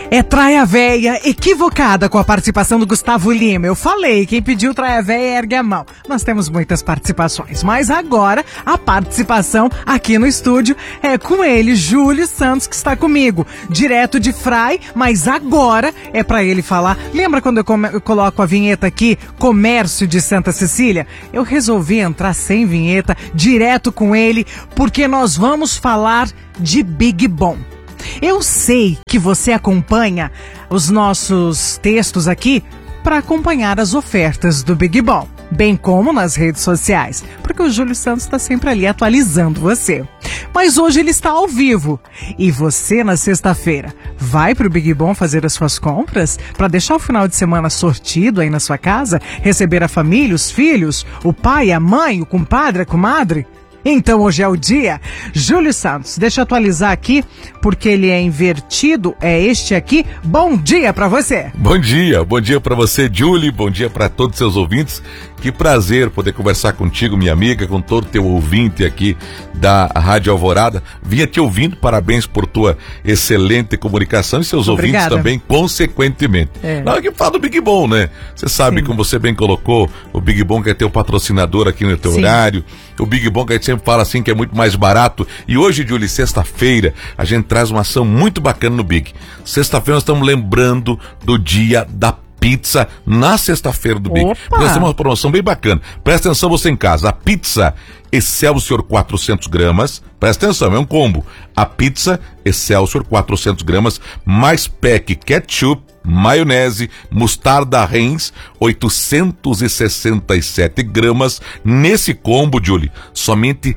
É Traia Véia equivocada com a participação do Gustavo Lima. Eu falei, quem pediu Traia Véia ergue a mão. Nós temos muitas participações, mas agora a participação aqui no estúdio é com ele, Júlio Santos, que está comigo, direto de Frai, mas agora é pra ele falar. Lembra quando eu coloco a vinheta aqui, Comércio de Santa Cecília? Eu resolvi entrar sem vinheta, direto com ele, porque nós vamos falar de Big Bom. Eu sei que você acompanha os nossos textos aqui para acompanhar as ofertas do Big Bom, bem como nas redes sociais, porque o Júlio Santos está sempre ali atualizando você. Mas hoje ele está ao vivo e você na sexta-feira vai pro Big Bom fazer as suas compras para deixar o final de semana sortido aí na sua casa, receber a família, os filhos, o pai, a mãe, o compadre, a comadre? Então hoje é o dia. Júlio Santos, deixa eu atualizar aqui, porque ele é invertido, é este aqui. Bom dia pra você. Bom dia pra você, Julie, bom dia pra todos os seus ouvintes. Que prazer poder conversar contigo, minha amiga, com todo teu ouvinte aqui da Rádio Alvorada. Vinha te ouvindo, parabéns por tua excelente comunicação e seus ouvintes também, consequentemente. Na hora que fala do Big Bom, né? Você sabe, como você bem colocou, o Big Bom que é teu patrocinador aqui no teu horário, o Big Bom que a gente sempre fala assim que é muito mais barato. E hoje, Julie, sexta-feira, a gente traz uma ação muito bacana no Big. Sexta-feira nós estamos lembrando do dia da pizza na sexta-feira do Big. Nós temos uma promoção bem bacana. Presta atenção você em casa. A pizza Excelsior 400 gramas. Presta atenção, é um combo. A pizza Excelsior 400 gramas mais pack ketchup, maionese, mostarda Heinz, 867 gramas. Nesse combo, Julie, somente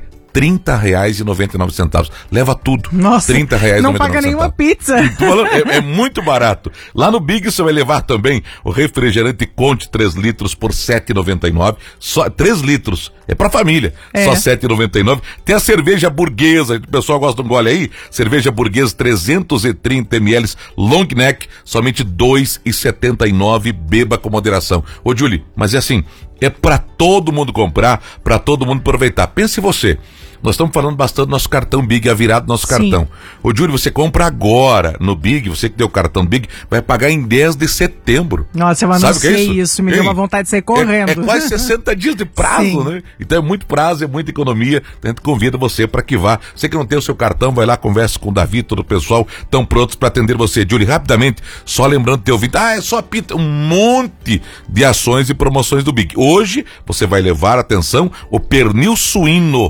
R$30,99. Leva tudo. Nossa, R$30,99. Não paga nenhuma pizza. É muito barato. Lá no Big você vai levar também o refrigerante Conte 3 litros por R$7,99. Só 3 litros. É pra família. Só R$7,99. Tem a cerveja burguesa. O pessoal gosta de um gole aí. Cerveja burguesa 330 ml long neck. Somente R$2,79. Beba com moderação. Ô, Julie, mas é assim. É pra todo mundo comprar, pra todo mundo aproveitar. Pense você. Nós estamos falando bastante do nosso cartão Big, a virada do nosso cartão. Ô, Júlio, você compra agora no Big, você que deu o cartão Big, vai pagar em 10 de setembro. Nossa, eu anunciei isso, me deu uma vontade de sair correndo. É quase 60 dias de prazo, né? Então é muito prazo, é muita economia. A gente convida você para que vá. Você que não tem o seu cartão, vai lá, conversa com o Davi, todo o pessoal, estão prontos para atender você. Júlio, rapidamente, só lembrando teu ouvinte, é só pizza, um monte de ações e promoções do Big. Hoje, você vai levar, atenção, o pernil suíno,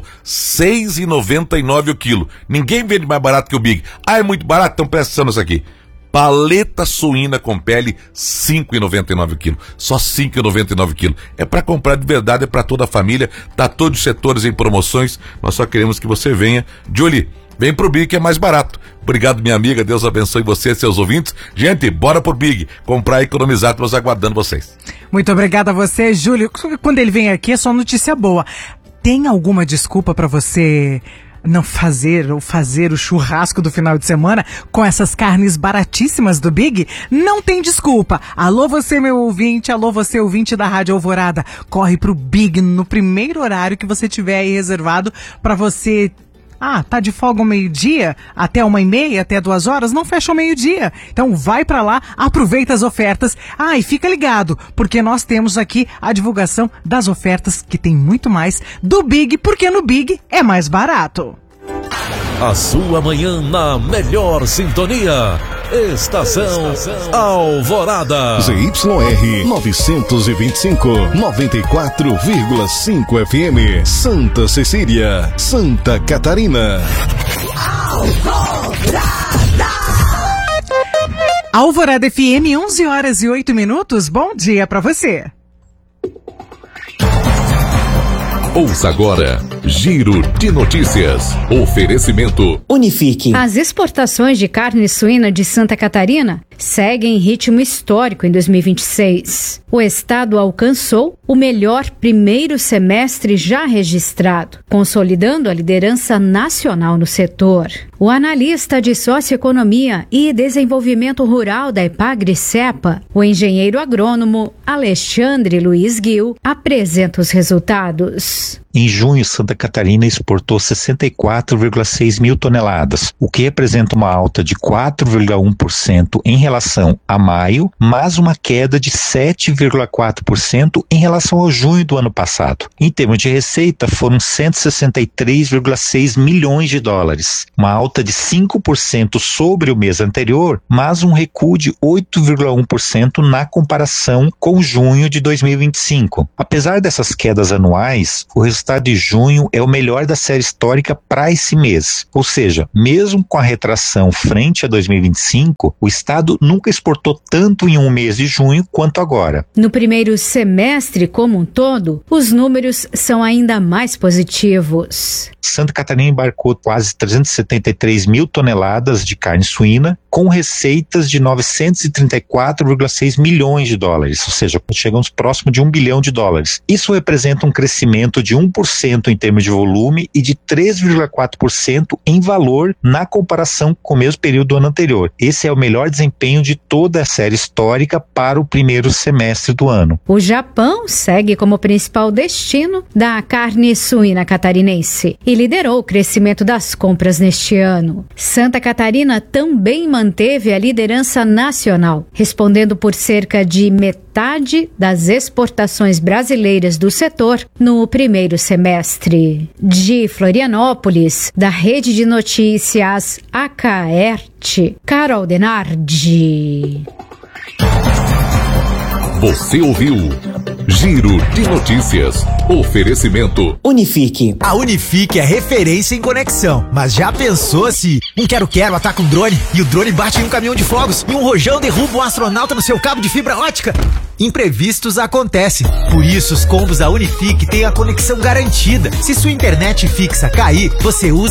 R$6,99 o quilo. Ninguém vende mais barato que o Big. É muito barato? Então presta atenção nisso aqui. Paleta suína com pele, R$5,99 o quilo. Só R$5,99 o quilo. É para comprar de verdade, é para toda a família. Tá todos os setores em promoções. Nós só queremos que você venha. Julie, vem pro Big que é mais barato. Obrigado, minha amiga. Deus abençoe você e seus ouvintes. Gente, bora pro Big. Comprar e economizar. Estamos aguardando vocês. Muito obrigada a você, Júlio. Quando ele vem aqui é só notícia boa. Tem alguma desculpa para você não fazer ou fazer o churrasco do final de semana com essas carnes baratíssimas do Big? Não tem desculpa. Alô você, meu ouvinte, alô você, ouvinte da Rádio Alvorada. Corre pro Big no primeiro horário que você tiver aí reservado para você. Tá de folga ao meio-dia, até 1h30, até 2 horas, não fecha ao meio-dia. Então vai pra lá, aproveita as ofertas. E fica ligado, porque nós temos aqui a divulgação das ofertas, que tem muito mais do Big, porque no Big é mais barato. A sua manhã na melhor sintonia. Estação Alvorada. ZYR 925, 94,5 FM. Santa Cecília, Santa Catarina. Alvorada FM, 11h08. Bom dia pra você. Ouça agora, Giro de Notícias. Oferecimento Unifique. As exportações de carne suína de Santa Catarina seguem em ritmo histórico em 2026. O estado alcançou o melhor primeiro semestre já registrado, consolidando a liderança nacional no setor. O analista de Socioeconomia e Desenvolvimento Rural da Epagri-Cepa, o engenheiro agrônomo Alexandre Luiz Gil, apresenta os resultados. Em junho, Santa Catarina exportou 64,6 mil toneladas, o que representa uma alta de 4,1% em relação a maio, mas uma queda de 7,4% em relação ao junho do ano passado. Em termos de receita, foram 163,6 milhões de dólares, uma alta de 5% sobre o mês anterior, mas um recuo de 8,1% na comparação com junho de 2025. Apesar dessas quedas anuais, o resultado de junho é o melhor da série histórica para esse mês. Ou seja, mesmo com a retração frente a 2025, o estado nunca exportou tanto em um mês de junho quanto agora. No primeiro semestre como um todo, os números são ainda mais positivos. Santa Catarina embarcou quase 373 mil toneladas de carne suína, com receitas de 934,6 milhões de dólares, ou seja, chegamos próximo de $1 bilhão. Isso representa um crescimento de 1% em termos de volume e de 3,4% em valor na comparação com o mesmo período do ano anterior. Esse é o melhor desempenho de toda a série histórica para o primeiro semestre do ano. O Japão segue como principal destino da carne suína catarinense e liderou o crescimento das compras neste ano. Santa Catarina também manteve a liderança nacional, respondendo por cerca de metade das exportações brasileiras do setor no primeiro semestre. De Florianópolis, da Rede de Notícias Acaerte, Carol Denardi. Você ouviu Giro de Notícias. Oferecimento Unifique. A Unifique é referência em conexão. Mas já pensou se um quero-quero ataca um drone e o drone bate em um caminhão de fogos e um rojão derruba um astronauta no seu cabo de fibra ótica? Imprevistos acontecem. Por isso, os combos da Unifique têm a conexão garantida. Se sua internet fixa cair, você usa